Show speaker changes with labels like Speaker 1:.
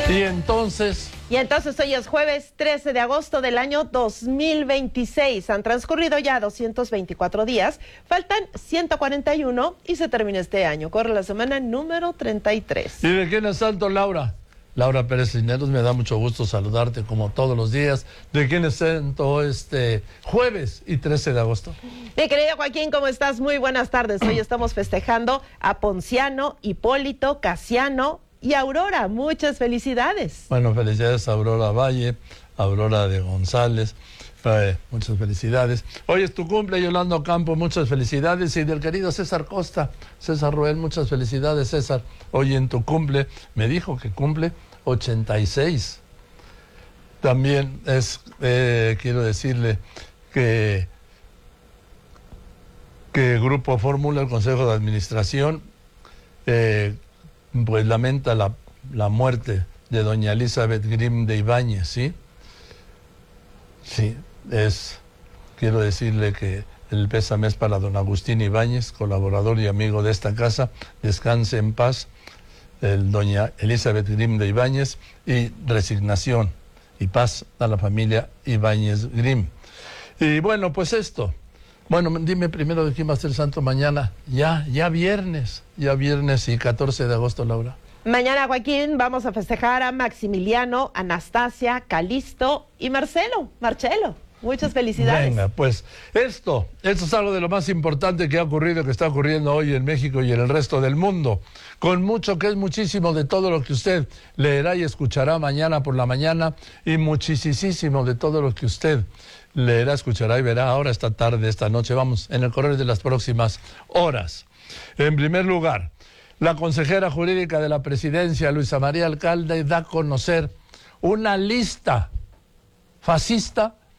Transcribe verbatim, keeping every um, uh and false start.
Speaker 1: Y entonces...
Speaker 2: Y entonces hoy es jueves trece de agosto del año dos mil veintiséis. Han transcurrido ya doscientos veinticuatro días, faltan ciento cuarenta y uno y se termina este año. Corre la semana número treinta y tres.
Speaker 1: ¿Y de quién es santo, Laura? Laura Pérez Cisneros, me da mucho gusto saludarte como todos los días. ¿De quién es santo este jueves y trece de agosto?
Speaker 2: Mi querido Joaquín, ¿cómo estás? Muy buenas tardes. Hoy estamos festejando a Ponciano, Hipólito, Casiano y Aurora. Muchas felicidades.
Speaker 1: Bueno, felicidades a Aurora Valle, a Aurora de González. Eh, muchas felicidades. Hoy es tu cumple, Yolanda Campo, muchas felicidades. Y del querido César Costa, César Roel, muchas felicidades, César. Hoy en tu cumple, me dijo que cumple ochenta y seis. También es, eh, quiero decirle que, que Grupo Fórmula, el Consejo de Administración, eh, pues lamenta la, la muerte de doña Elizabeth Grimm de Ibáñez, ¿sí? Sí, es, quiero decirle que el pésame es para don Agustín Ibáñez, colaborador y amigo de esta casa. Descanse en paz, el doña Elizabeth Grimm de Ibáñez, y resignación y paz a la familia Ibáñez Grimm. Y bueno, pues esto. Bueno, dime primero de quién va a ser santo mañana. Ya, ya viernes, ya viernes y catorce de agosto, Laura.
Speaker 2: Mañana, Joaquín, vamos a festejar a Maximiliano, Anastasia, Calisto y Marcelo, Marcelo. Muchas felicidades.
Speaker 1: Venga, pues esto, esto es algo de lo más importante que ha ocurrido, que está ocurriendo hoy en México y en el resto del mundo. Con mucho, que es muchísimo de todo lo que usted leerá y escuchará mañana por la mañana, y muchísimo de todo lo que usted leerá, escuchará y verá ahora, esta tarde, esta noche, vamos, en el correr de las próximas horas. En primer lugar, la consejera jurídica de la presidencia, Luisa María Alcalde, da a conocer una lista fascista